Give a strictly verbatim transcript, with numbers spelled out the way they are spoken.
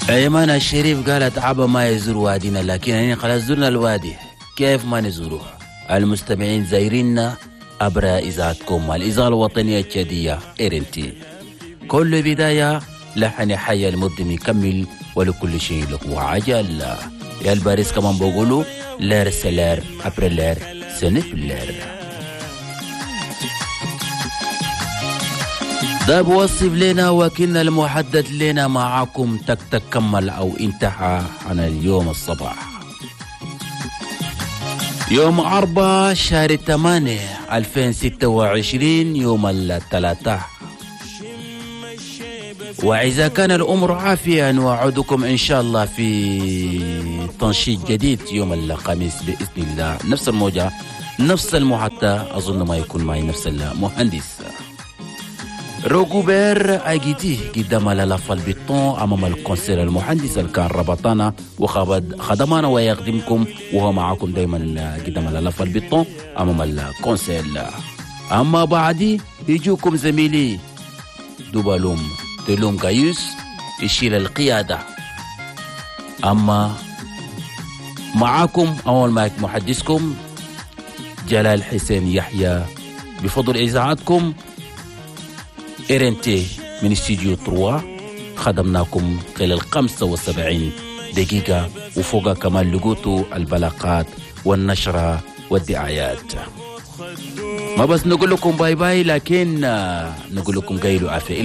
أيمن الشريف قالت عبا ما يزور وادينا، لكن يعني خلاص زرنا الوادي، كيف ما نزوره؟ المستمعين زايريننا عبر إذاعتكم الإذاعة الوطنية الجدية إرنتي. كل بداية لحن حي المدن يكمل، ولكل شيء له عجل. يا الباريس كمان بقولوا لير سلير أبريلير سنفلير. ده بوصف لنا وكنا المحدد لنا معكم تك تكمل أو انتهى عن اليوم الصباح يوم أربعة شهر ثمانية ألفين وستة وعشرين يوم الثلاثاء. وإذا كان الأمر عافيا نوعدكم إن شاء الله في تنشيط جديد يوم الخميس بإذن الله، نفس الموجة نفس المحطة، أظن ما يكون معي نفس المهندس روغوبير أجيتي قدام للف البطون أمام الكونسيل المهندس الكان ربطانا وخدمانا ويخدمكم، وهو معكم دايما قدام للف البطون أمام الكونسيل. أما بعدي يجوكم زميلي دوبالوم تلوم غايوس يشيل القيادة. أما معكم أول ما محدثكم جلال حسين يحيى بفضل إذاعتكم إرنتي من استديو ثلاثة. خدمناكم خلال خمسة وسبعين دقيقة، وفوق كمان لقوتوا البلاغات والنشرة والدعايات. ما بس نقول لكم باي باي، لكن نقول لكم قيلوا عافية.